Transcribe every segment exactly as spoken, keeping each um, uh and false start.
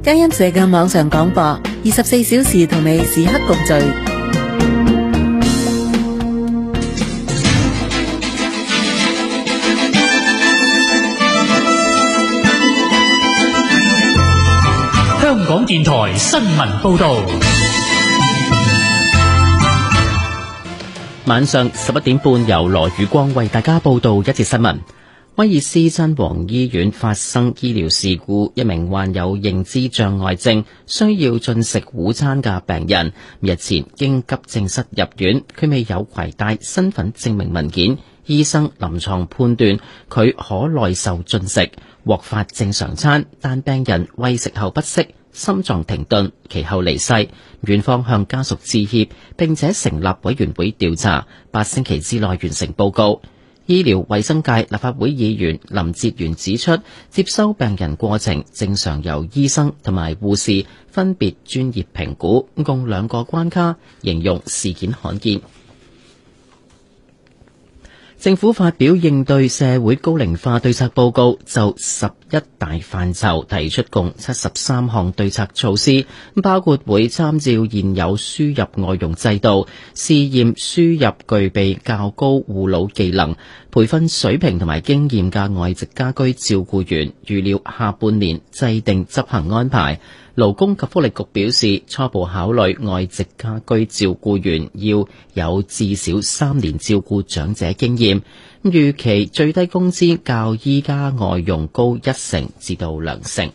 佳音社嘅網上廣播，二十四小時同你時刻共聚。 香港電台新聞報道。 晚上十一點半，由羅宇光為大家報道一節新聞。威爾斯親王醫院發生醫療事故，一名患有認知障礙症、需要進食午餐嘅病人，日前經急症室入院，佢未有攜帶身份證明文件，醫生臨床判斷佢可耐受進食，獲發正常餐，但病人餵食後不適，心臟停頓，其後離世。院方向家屬致歉，並且成立委員會調查，八星期之內完成報告。醫療衛生界立法會議員林哲玄指出，接收病人過程正常由醫生同埋護士分別專業評估，共兩個關卡，形容事件罕見。政府發表應對社會高齡化對策報告，就十一大範疇提出共七十三項對策措施，包括會參照現有輸入外傭制度，試驗輸入具備較高護老技能、培訓水平同埋經驗嘅外籍家居照顧員，預料下半年制定執行安排。勞工及福利局表示，初步考慮外籍家居照顧員要有至少三年照顧長者經驗，預期最低工資較依家外傭高一成至到兩成。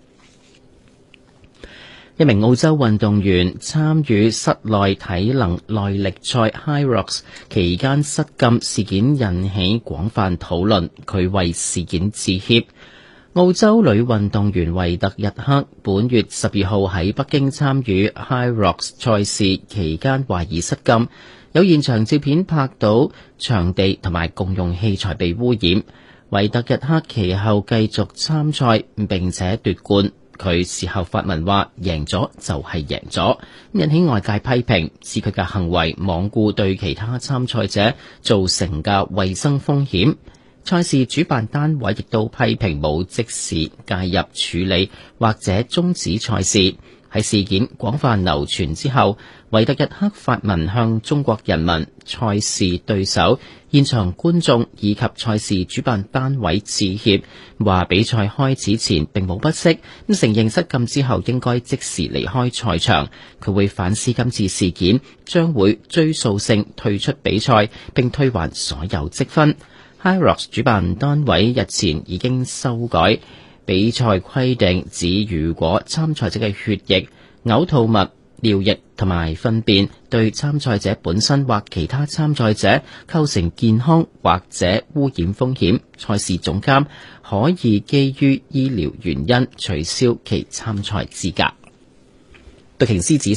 一名澳洲運動員參與室內體能耐力賽 High Rocks 期間失禁事件引起廣泛討論，佢為事件致歉。澳洲女運動員維特日克本月十二號喺北京參與 High Rocks 賽事期間懷疑失禁，有現場照片拍到場地同埋共用器材被污染。維特日克其後繼續參賽並且奪冠，佢事後發文話贏咗就係贏咗，引起外界批評，指佢嘅行為罔顧對其他參賽者造成嘅衛生風險。賽事主辦單位亦都批評冇即時介入處理或者終止賽事。喺事件廣泛流傳之後，維特日克發文向中國人民、賽事對手、現場觀眾以及賽事主辦單位致歉，話比賽開始前並冇不適，咁承認失禁之後應該即時離開賽場。佢會反思今次事件，將會追溯性退出比賽並退還所有積分。High Rocks 主辦單位日前已經修改比賽規定，指如果參賽者嘅血液、嘔吐物、尿液同埋糞便對參賽者本身或其他參賽者構成健康或者污染風險，賽事總監可以基於醫療原因取消其參賽資格。道瓊斯指